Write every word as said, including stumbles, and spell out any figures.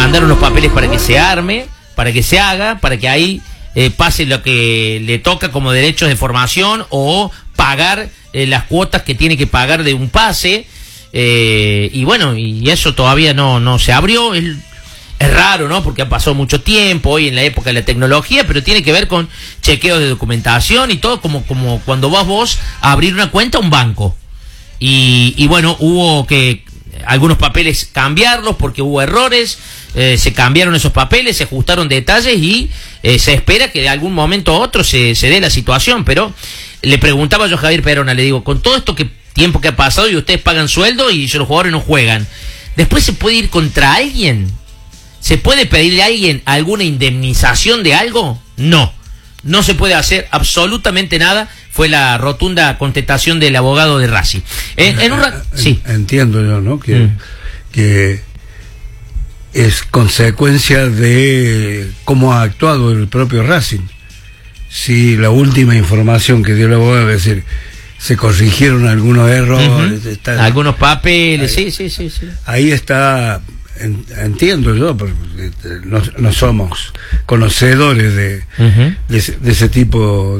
mandaron los papeles para que se arme, para que se haga, para que ahí eh, pase lo que le toca como derechos de formación o pagar eh, las cuotas que tiene que pagar de un pase. Eh, y bueno, y eso todavía no, no se abrió. Es, es raro, ¿no? Porque ha pasado mucho tiempo hoy en la época de la tecnología, pero tiene que ver con chequeos de documentación y todo, como, como cuando vas vos a abrir una cuenta a un banco. Y, y bueno, hubo que algunos papeles cambiarlos porque hubo errores, eh, se cambiaron esos papeles, se ajustaron detalles y eh, se espera que de algún momento a otro se, se dé la situación. Pero le preguntaba yo a Javier Perona, le digo, con todo esto que tiempo que ha pasado y ustedes pagan sueldo y los jugadores no juegan, ¿después se puede ir contra alguien? ¿Se puede pedirle a alguien alguna indemnización de algo? No, no se puede hacer absolutamente nada. Fue la rotunda contestación del abogado de Racing. En, en un ra- sí. Entiendo yo, ¿no? Que, mm. que es consecuencia de cómo ha actuado el propio Racing. Si la última información que dio el abogado, es decir, se corrigieron algunos errores, uh-huh. está, algunos papeles, ahí, sí, sí, sí, sí. Ahí está, en, entiendo yo, porque no, no somos conocedores de, uh-huh. de, de ese tipo